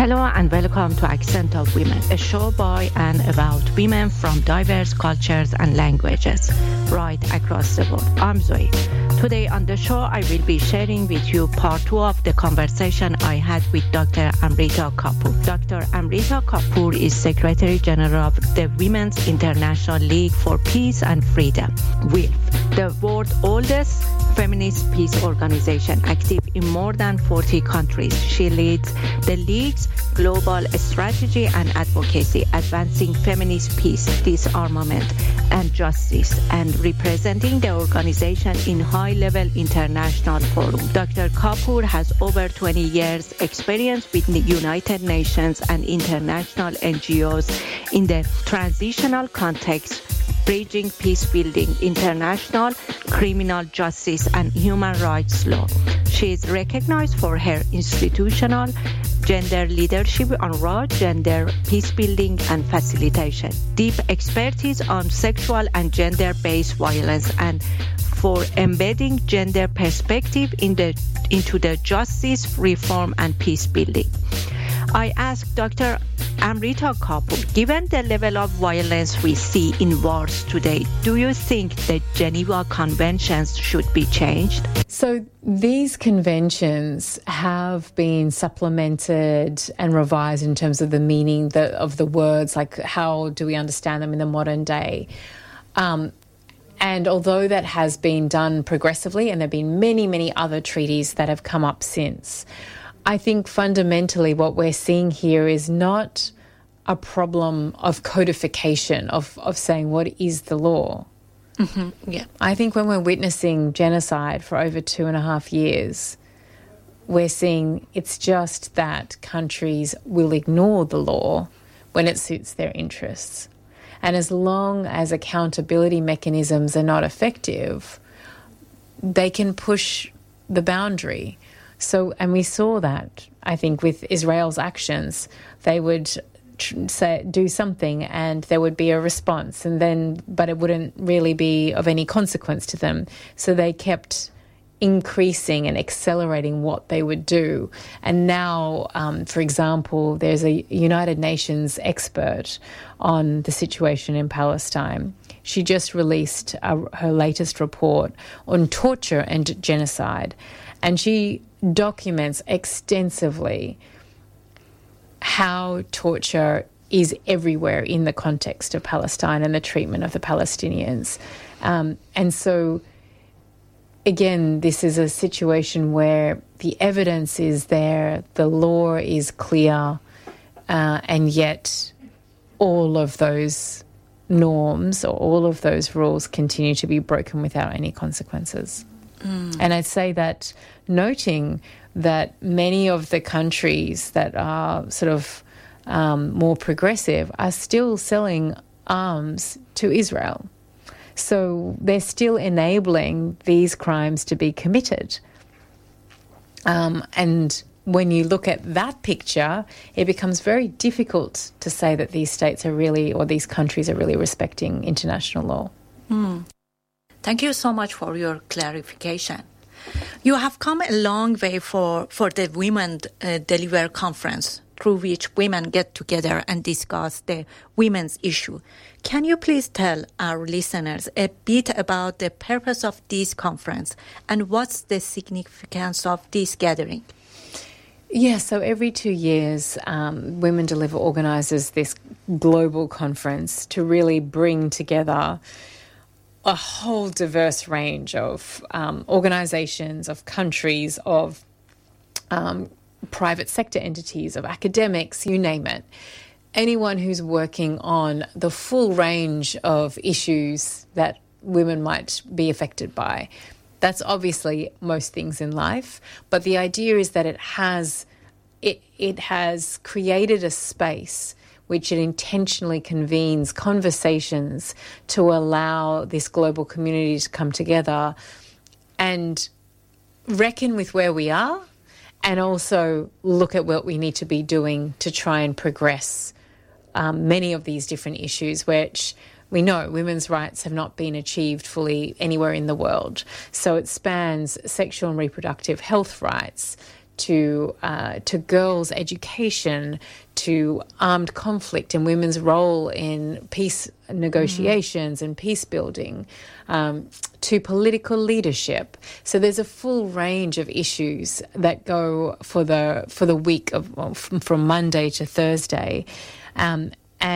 Hello and welcome to Accent of Women, a show by and about women from diverse cultures and languages right across the world. I'm Zoe. Today on the show, I will be sharing with you part 2 of the conversation I had with Dr. Amrita Kapoor. Dr. Amrita Kapoor is Secretary General of the Women's International League for Peace and Freedom, WILF, the world's oldest feminist peace organization, active in more than 40 countries. She leads the League's global strategy and advocacy, advancing feminist peace, disarmament, and justice, and representing the organization in high-level international forums. Dr. Kapoor has over 20 years' experience with the United Nations and international NGOs in the transitional context, bridging peace building, international criminal justice, and human rights law. She is recognized for her institutional gender leadership on raw gender peace building and facilitation, deep expertise on sexual and gender-based violence, and for embedding gender perspective into the justice, reform, and peace building. I asked Dr. Amrita Kapoor, given the level of violence we see in wars today, do you think the Geneva Conventions should be changed? So these conventions have been supplemented and revised in terms of the meaning of the words, like how do we understand them in the modern day? And although that has been done progressively, and there have been many, many other treaties that have come up since, I think fundamentally what we're seeing here is not a problem of codification, of saying what is the law. Mm-hmm. Yeah. I think when we're witnessing genocide for over 2.5 years, we're seeing it's just that countries will ignore the law when it suits their interests. And as long as accountability mechanisms are not effective, they can push the boundary. So, and we saw that, I think, with Israel's actions. They would do something and there would be a response, but it wouldn't really be of any consequence to them. So they kept increasing and accelerating what they would do. And now, for example, there's a United Nations expert on the situation in Palestine. She just released her latest report on torture and genocide. And she documents extensively how torture is everywhere in the context of Palestine and the treatment of the Palestinians. And so, again, this is a situation where the evidence is there, the law is clear, and yet all of those norms or all of those rules continue to be broken without any consequences. And I'd say that noting that many of the countries that are sort of more progressive are still selling arms to Israel. So they're still enabling these crimes to be committed. And when you look at that picture, it becomes very difficult to say that these states are really, or these countries are really respecting international law. Thank you so much for your clarification. You have come a long way for the Women Deliver Conference, through which women get together and discuss the women's issue. Can you please tell our listeners a bit about the purpose of this conference and what's the significance of this gathering? Yeah, so every 2 years, Women Deliver organises this global conference to really bring together a whole diverse range of organisations, of countries, of private sector entities, of academics, you name it. Anyone who's working on the full range of issues that women might be affected by. That's obviously most things in life, but the idea is that it has created a space which it intentionally convenes conversations to allow this global community to come together and reckon with where we are and also look at what we need to be doing to try and progress many of these different issues, which we know women's rights have not been achieved fully anywhere in the world. So it spans sexual and reproductive health rights to girls' education, to armed conflict and women's role in peace negotiations and peace building, to political leadership. So there's a full range of issues that go for the week of from Monday to Thursday, and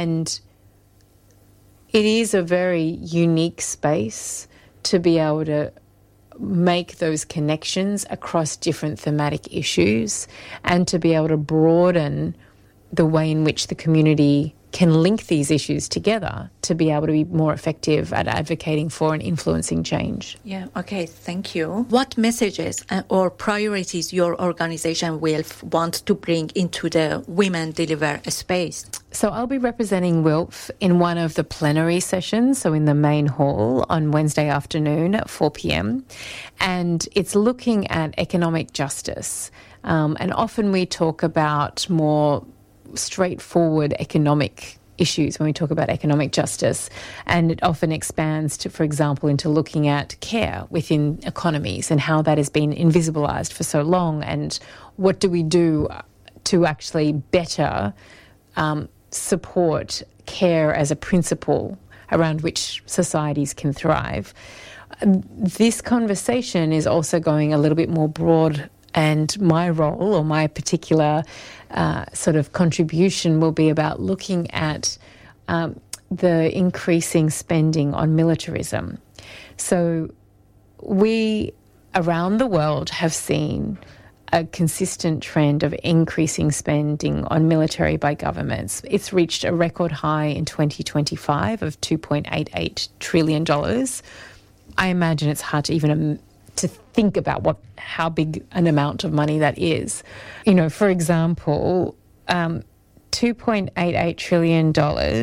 it is a very unique space to be able to make those connections across different thematic issues and to be able to broaden the way in which the community can link these issues together to be able to be more effective at advocating for and influencing change. Yeah, okay, thank you. What messages or priorities your organization will want to bring into the Women Deliver space? So I'll be representing WILF in one of the plenary sessions, so in the main hall on Wednesday afternoon at 4 p.m. And it's looking at economic justice. And often we talk about more straightforward economic issues when we talk about economic justice, and it often expands to, for example, into looking at care within economies and how that has been invisibilised for so long, and what do we do to actually better support care as a principle around which societies can thrive. This conversation is also going a little bit more broad, and my role or my particular sort of contribution will be about looking at the increasing spending on militarism. So we around the world have seen a consistent trend of increasing spending on military by governments. It's reached a record high in 2025 of $2.88 trillion. I imagine it's hard to even to think about how big an amount of money that is. You know, for example, $2.88 trillion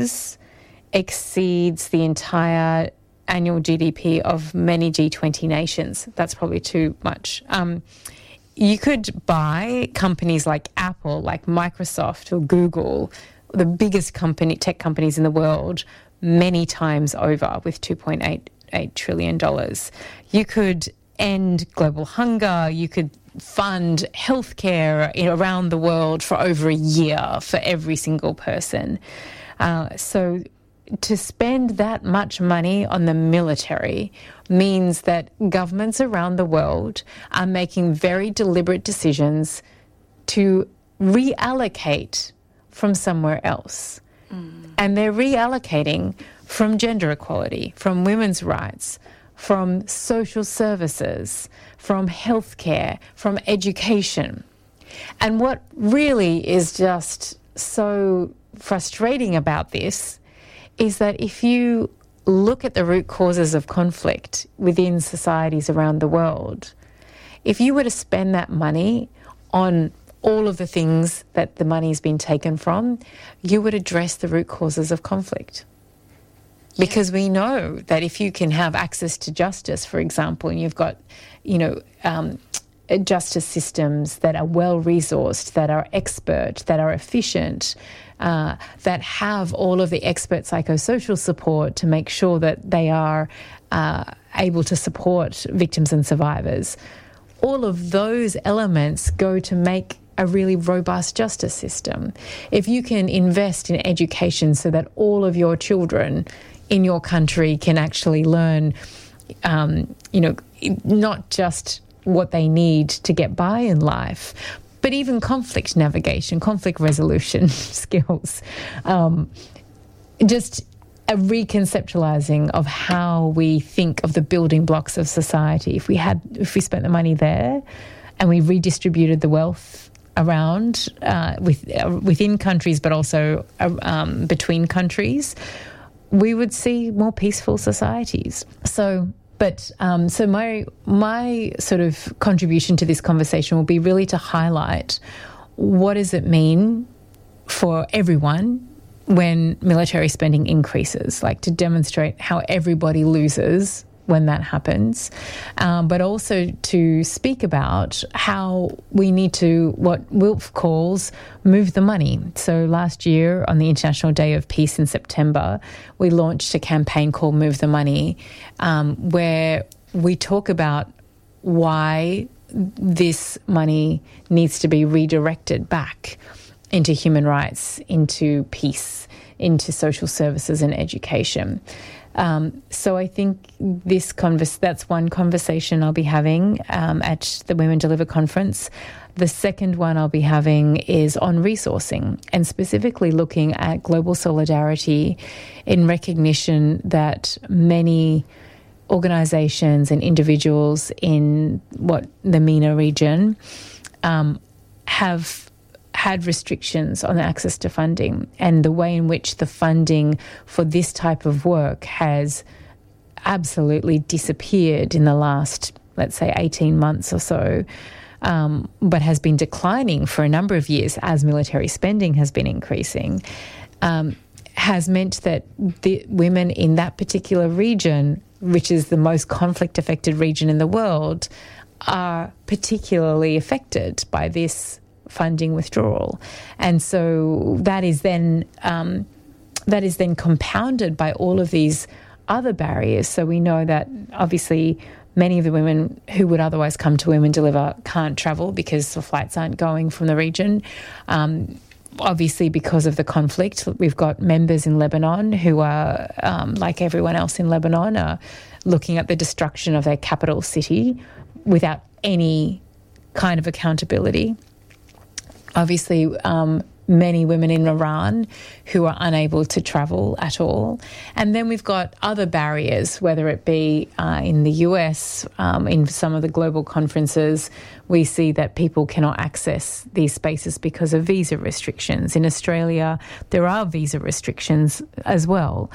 exceeds the entire annual GDP of many G20 nations. That's probably too much. You could buy companies like Apple, like Microsoft or Google, the biggest tech companies in the world, many times over with $2.88 trillion. You could end global hunger. You could fund healthcare around the world for over a year for every single person. So to spend that much money on the military means that governments around the world are making very deliberate decisions to reallocate from somewhere else. And they're reallocating from gender equality, from women's rights, from social services, from healthcare, from education. And what really is just so frustrating about this is that if you look at the root causes of conflict within societies around the world, if you were to spend that money on all of the things that the money has been taken from, you would address the root causes of conflict. Because we know that if you can have access to justice, for example, and you've got, justice systems that are well-resourced, that are expert, that are efficient, that have all of the expert psychosocial support to make sure that they are able to support victims and survivors, all of those elements go to make a really robust justice system. If you can invest in education so that all of your children in your country can actually learn, not just what they need to get by in life, but even conflict navigation, conflict resolution skills, just a reconceptualizing of how we think of the building blocks of society. If we spent the money there and we redistributed the wealth around within countries, but also between countries, we would see more peaceful societies. So my sort of contribution to this conversation will be really to highlight what does it mean for everyone when military spending increases, like to demonstrate how everybody loses when that happens, but also to speak about how we need to, what WILF calls, move the money. So last year on the International Day of Peace in September, we launched a campaign called Move the Money, where we talk about why this money needs to be redirected back into human rights, into peace, into social services and education. So I think that's one conversation I'll be having at the Women Deliver conference. The second one I'll be having is on resourcing, and specifically looking at global solidarity in recognition that many organisations and individuals in the MENA region have had restrictions on access to funding, and the way in which the funding for this type of work has absolutely disappeared in the last, let's say, 18 months or so, but has been declining for a number of years as military spending has been increasing, has meant that the women in that particular region, which is the most conflict-affected region in the world, are particularly affected by this funding withdrawal. And so that is then compounded by all of these other barriers. So we know that obviously many of the women who would otherwise come to Women Deliver can't travel because the flights aren't going from the region. Obviously, because of the conflict, we've got members in Lebanon who are, like everyone else in Lebanon, are looking at the destruction of their capital city without any kind of accountability. Obviously, many women in Iran who are unable to travel at all. And then we've got other barriers, whether it be in the US, in some of the global conferences, we see that people cannot access these spaces because of visa restrictions. In Australia, there are visa restrictions as well.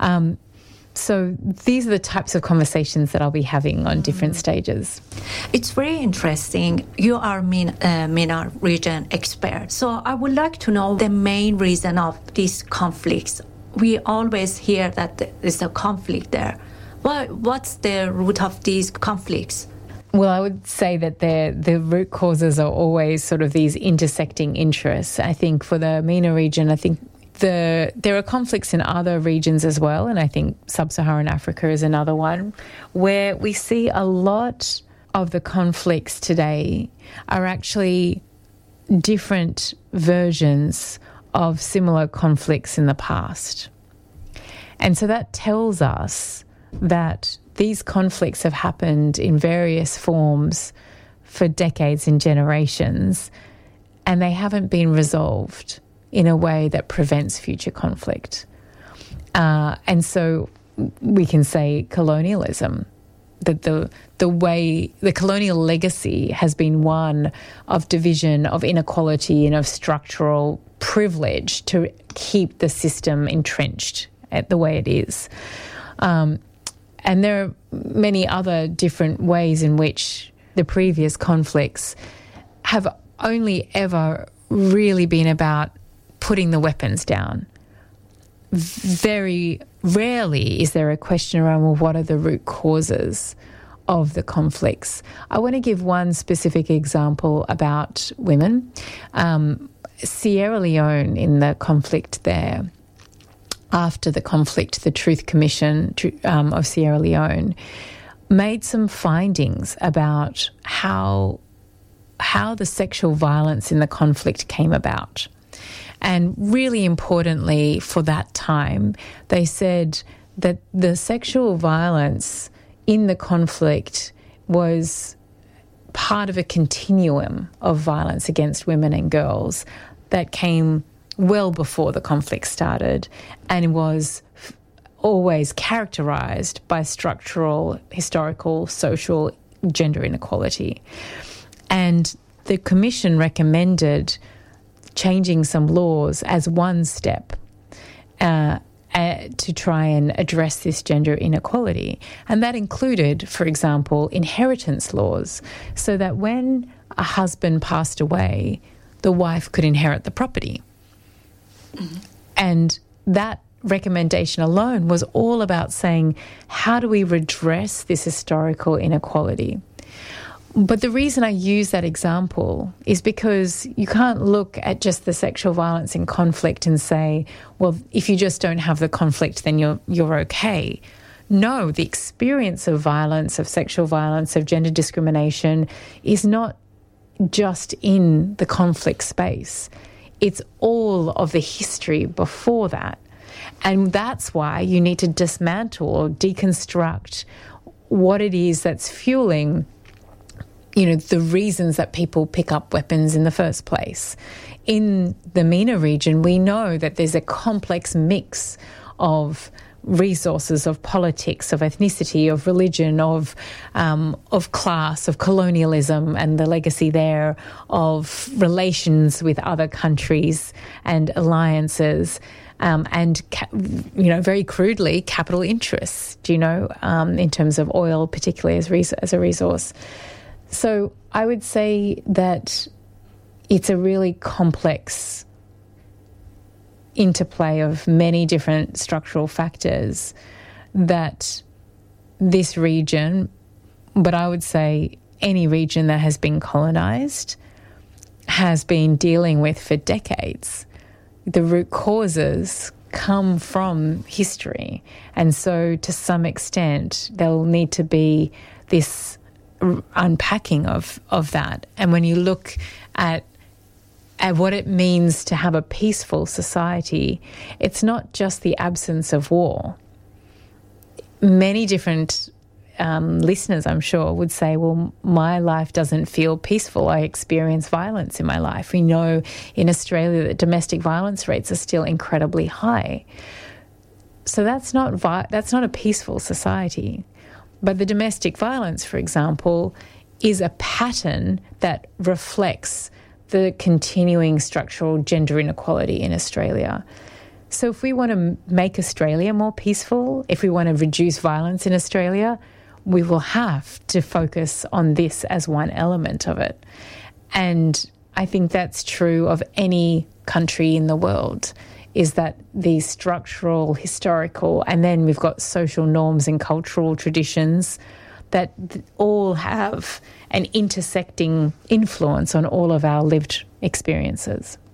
So these are the types of conversations that I'll be having on different stages. It's very interesting. You are MENA region expert. So I would like to know the main reason of these conflicts. We always hear that there's a conflict there. What's the root of these conflicts? Well, I would say that the root causes are always sort of these intersecting interests. I think for the MENA region, there are conflicts in other regions as well, and I think Sub-Saharan Africa is another one, where we see a lot of the conflicts today are actually different versions of similar conflicts in the past. And so that tells us that these conflicts have happened in various forms for decades and generations, and they haven't been resolved in a way that prevents future conflict. And so we can say colonialism, that the way the colonial legacy has been one of division, of inequality, and of structural privilege to keep the system entrenched at the way it is. And there are many other different ways in which the previous conflicts have only ever really been about putting the weapons down. Very rarely is there a question around, well, what are the root causes of the conflicts? I want to give one specific example about women. Sierra Leone, in the conflict there, after the conflict, the Truth Commission of Sierra Leone made some findings about how the sexual violence in the conflict came about. And really importantly for that time, they said that the sexual violence in the conflict was part of a continuum of violence against women and girls that came well before the conflict started and was always characterised by structural, historical, social, gender inequality. And the Commission recommended changing some laws as one step to try and address this gender inequality. And that included, for example, inheritance laws, so that when a husband passed away, the wife could inherit the property. Mm-hmm. And that recommendation alone was all about saying, how do we redress this historical inequality? But the reason I use that example is because you can't look at just the sexual violence in conflict and say, well, if you just don't have the conflict, then you're okay. no, the experience of violence, of sexual violence, of gender discrimination is not just in the conflict space. It's all of the history before that. And that's why you need to dismantle or deconstruct what it is that's fueling, the reasons that people pick up weapons in the first place. In the MENA region, we know that there's a complex mix of resources, of politics, of ethnicity, of religion, of class, of colonialism and the legacy there, of relations with other countries and alliances, and very crudely, capital interests, in terms of oil, particularly as a resource. So I would say that it's a really complex interplay of many different structural factors that this region, but I would say any region that has been colonised, has been dealing with for decades. The root causes come from history. And so to some extent, there'll need to be this unpacking of that. And when you look at what it means to have a peaceful society, it's not just the absence of war. Many different listeners, I'm sure, would say, well, my life doesn't feel peaceful. I experience violence in my life. We know in Australia that domestic violence rates are still incredibly high. So that's not a peaceful society. But the domestic violence, for example, is a pattern that reflects the continuing structural gender inequality in Australia. So if we want to make Australia more peaceful, if we want to reduce violence in Australia, we will have to focus on this as one element of it. And I think that's true of any country in the world, is that these structural, historical, and then we've got social norms and cultural traditions that all have an intersecting influence on all of our lived experiences.